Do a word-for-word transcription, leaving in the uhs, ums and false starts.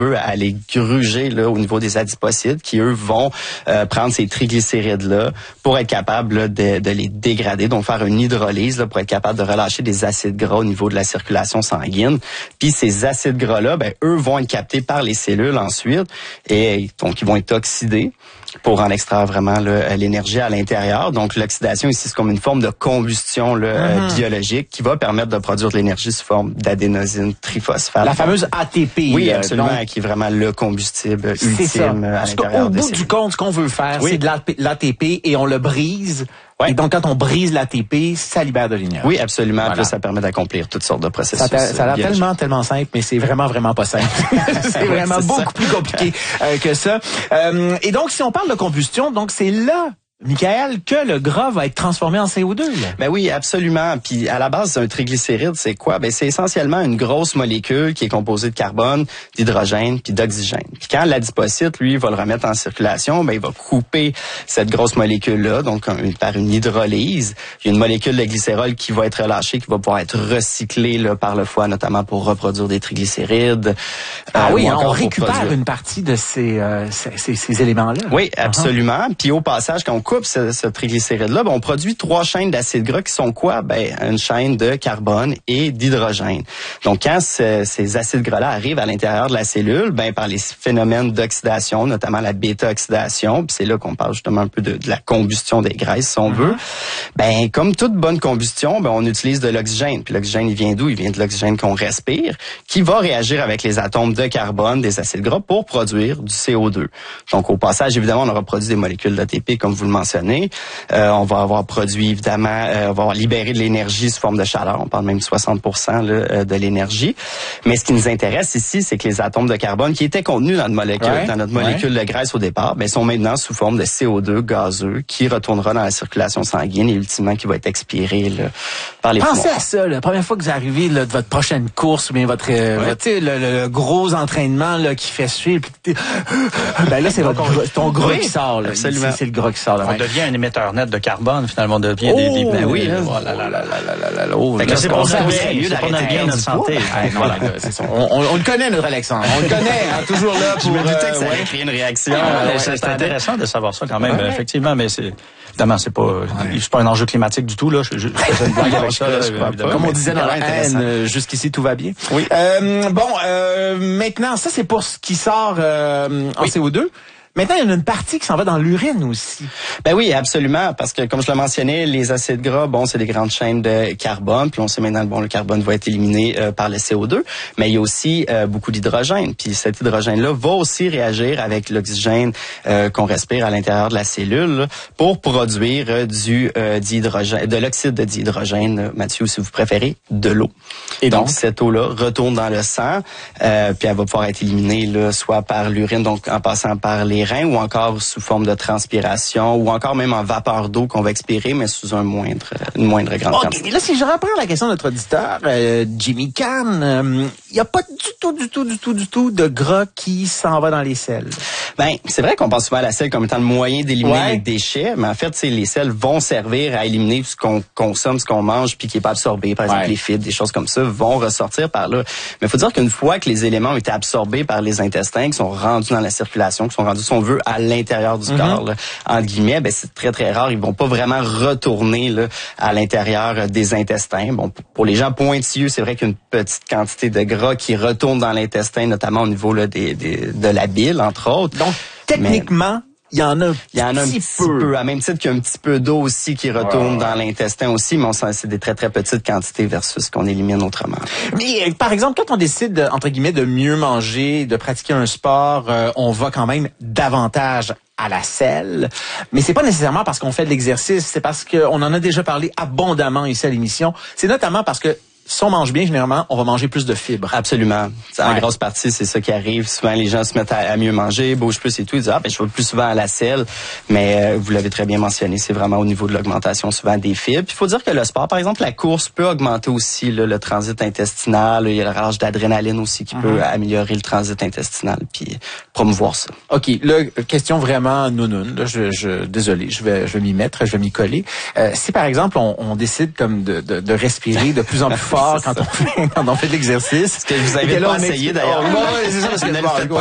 à les gruger là, au niveau des adipocytes qui, eux, vont euh, prendre ces triglycérides-là pour être capables là, de, de les dégrader, donc faire une hydrolyse là, pour être capable de relâcher des acides gras au niveau de la circulation sanguine. Puis ces acides gras-là, ben, eux vont être captés par les cellules ensuite et donc ils vont être oxydés pour en extraire vraiment là, l'énergie à l'intérieur. Donc l'oxydation ici, c'est comme une forme de combustion là, mm-hmm. euh, biologique qui va permettre de produire de l'énergie sous forme d'adénosine triphosphate. La fameuse A T P. Oui, absolument, donc, qui est vraiment le combustible ultime à l'intérieur des cellules. Au bout du compte, ce qu'on veut faire, oui. c'est de l'A T P et on le brise. Ouais. Et donc, quand on brise l'A T P, ça libère de l'énergie. Oui, absolument. Voilà. Puis ça permet d'accomplir toutes sortes de processus. Ça, ça a l'air tellement, tellement simple, mais c'est vraiment, vraiment pas simple. c'est vraiment ouais, c'est beaucoup ça. plus compliqué euh, que ça. Euh, et donc, si on parle de combustion, donc c'est là, Michael, que le gras va être transformé en C O deux. Là. Ben oui, absolument. Puis à la base, un triglycéride, c'est quoi? Ben c'est essentiellement une grosse molécule qui est composée de carbone, d'hydrogène puis d'oxygène. Puis quand l'adipocyte, lui, va le remettre en circulation, ben il va couper cette grosse molécule-là, donc un, par une hydrolyse. Il y a une molécule de glycérol qui va être relâchée, qui va pouvoir être recyclée là, par le foie, notamment pour reproduire des triglycérides. Ah euh, oui, on récupère produire... une partie de ces, euh, ces, ces, ces éléments-là. Oui, absolument. Uh-huh. Puis au passage, quand on coupe ce, ce triglycéride-là, ben, on produit trois chaînes d'acides gras qui sont quoi? Ben, une chaîne de carbone et d'hydrogène. Donc, quand ce, ces acides gras-là arrivent à l'intérieur de la cellule, ben, par les phénomènes d'oxydation, notamment la bêta-oxydation, puis c'est là qu'on parle justement un peu de, de la combustion des graisses, si on mm-hmm. veut, ben, comme toute bonne combustion, ben, on utilise de l'oxygène. Puis l'oxygène, il vient d'où? Il vient de l'oxygène qu'on respire, qui va réagir avec les atomes de carbone des acides gras pour produire du C O deux. Donc, au passage, évidemment, on aura produit des molécules d'A T P, comme vous le mentionnez. Euh, on va avoir produit, évidemment, euh, on va avoir libéré de l'énergie sous forme de chaleur. On parle même de soixante pour cent là, de l'énergie. Mais ce qui nous intéresse ici, c'est que les atomes de carbone qui étaient contenus dans notre molécule, ouais, dans notre molécule ouais. de graisse au départ, ben, sont maintenant sous forme de C O deux gazeux qui retournera dans la circulation sanguine et ultimement qui va être expiré là, par les poumons. Pensez à ça, la première fois que vous arrivez là, de votre prochaine course ou bien votre, euh, ouais. votre le, le, le gros entraînement là, qui fait suivre. Ben là, c'est votre, ton gras oui, qui sort. Là. Absolument. Ici, c'est le gras qui sort. Là, on devient un émetteur net de carbone, finalement. On devient oh, des... des ben oui. Oh là là là là là là là. Oh, là, c'est pour ça qu'on a bien notre santé. Voilà, c'est ça. On, on, on le connaît, notre Alexandre. On le connaît, hein, toujours là pour... Je me doutais euh, que ça ouais. allait créer une réaction. Ah, ouais, c'est intéressant de savoir ça quand même, ouais. effectivement, mais c'est... Évidemment, c'est pas, ouais. c'est pas un enjeu climatique du tout, là. Je, je, je une blague avec ça, là, comme on disait dans la haine, jusqu'ici, tout va bien. Oui. Euh, bon, euh, maintenant, ça, c'est pour ce qui sort euh, en oui. C O deux. Maintenant, il y en a une partie qui s'en va dans l'urine aussi. Ben oui, absolument, parce que comme je le mentionnais, les acides gras, bon, c'est des grandes chaînes de carbone, puis on sait maintenant, bon, le carbone va être éliminé euh, par le C O deux, mais il y a aussi euh, beaucoup d'hydrogène, puis cet hydrogène-là va aussi réagir avec l'oxygène euh, qu'on respire à l'intérieur de la cellule là, pour produire euh, du euh, dihydrogène, de l'oxyde de dihydrogène, Mathieu, si vous préférez, de l'eau. Et donc, donc cette eau-là retourne dans le sang, euh, puis elle va pouvoir être éliminée là, soit par l'urine, donc en passant par les reins ou encore sous forme de transpiration ou encore même en vapeur d'eau qu'on va expirer mais sous un moindre une moindre grande okay, quantité. Là, si je reprends la question de notre auditeur euh, Jimmy Kahn, il euh, n'y a pas du tout du tout du tout du tout de gras qui s'en va dans les selles. Ben, c'est vrai qu'on pense souvent à la selle comme étant le moyen d'éliminer ouais. les déchets, mais en fait, c'est les selles vont servir à éliminer ce qu'on consomme, ce qu'on mange puis qui est pas absorbé, par exemple ouais. les fibres, des choses comme ça vont ressortir par là. Mais il faut dire qu'une fois que les éléments ont été absorbés par les intestins, qui sont rendus dans la circulation, qui sont rendus si on veut à l'intérieur du mm-hmm. corps, là, entre guillemets, ben c'est très très rare. Ils vont pas vraiment retourner là, à l'intérieur des intestins. Bon, pour les gens pointilleux, c'est vrai qu'une petite quantité de gras qui retourne dans l'intestin, notamment au niveau là, des, des, de la bile, entre autres. Donc, techniquement, mais, il y en a un il y en a un petit peu. peu. À même titre qu'il y a un petit peu d'eau aussi qui retourne wow. dans l'intestin aussi, mais on sent c'est des très, très petites quantités versus ce qu'on élimine autrement. Mais, par exemple, quand on décide, entre guillemets, de mieux manger, de pratiquer un sport, euh, on va quand même davantage à la selle. Mais c'est pas nécessairement parce qu'on fait de l'exercice, c'est parce qu'on en a déjà parlé abondamment ici à l'émission. C'est notamment parce que si on mange bien, généralement, on va manger plus de fibres. Absolument. En ouais. grosse partie, c'est ça qui arrive. Souvent, les gens se mettent à, à mieux manger, bougent plus et tout. Ils disent, ah, ben, je vais plus souvent à la selle. Mais euh, vous l'avez très bien mentionné, c'est vraiment au niveau de l'augmentation souvent des fibres. Puis, il faut dire que le sport, par exemple, la course peut augmenter aussi là, le transit intestinal. Il y a le relâche d'adrénaline aussi qui mm-hmm. peut améliorer le transit intestinal puis promouvoir ça. OK. Là, question vraiment nounoun. Là, je, je, désolé, je vais, je vais m'y mettre, je vais m'y coller. Euh, si, par exemple, on, on décide comme de, de, de respirer de plus en plus fort sport, quand on fait, quand on fait de l'exercice. Ce que vous avez pas essayé d'ailleurs. Oh, ouais, c'est ça, parce que